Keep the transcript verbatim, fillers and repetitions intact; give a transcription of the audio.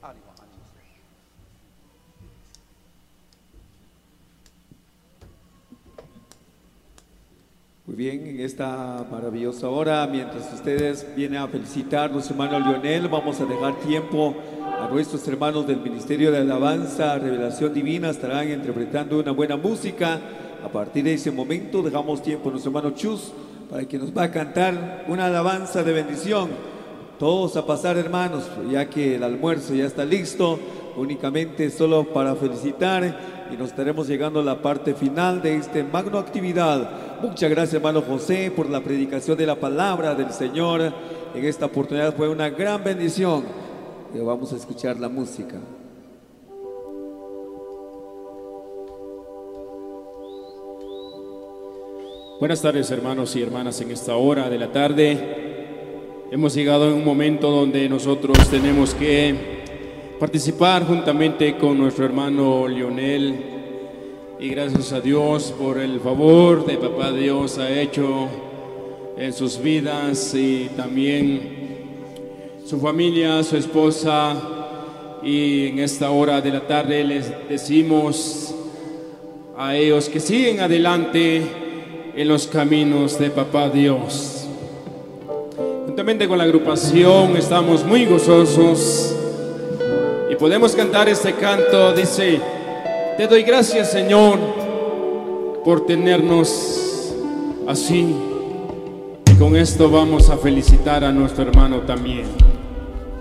Muy bien, en esta maravillosa hora, mientras ustedes vienen a felicitar a nuestro hermano Lionel, vamos a dejar tiempo a nuestros hermanos del Ministerio de Alabanza, Revelación Divina, estarán interpretando una buena música. A partir de ese momento dejamos tiempo a nuestro hermano Chus para que nos va a cantar una alabanza de bendición. Todos a pasar, hermanos, ya que el almuerzo ya está listo, únicamente solo para felicitar y nos estaremos llegando a la parte final de esta magna actividad. Muchas gracias, hermano José, por la predicación de la palabra del Señor. En esta oportunidad fue una gran bendición. Y vamos a escuchar la música. Buenas tardes, hermanos y hermanas, en esta hora de la tarde. Hemos llegado en un momento donde nosotros tenemos que participar juntamente con nuestro hermano Lionel. Y gracias a Dios por el favor de Papá Dios ha hecho en sus vidas y también su familia, su esposa. Y en esta hora de la tarde les decimos a ellos que siguen adelante en los caminos de Papá Dios. Juntamente con la agrupación estamos muy gozosos y podemos cantar este canto. Dice: te doy gracias, Señor, por tenernos así. Y con esto vamos a felicitar a nuestro hermano también.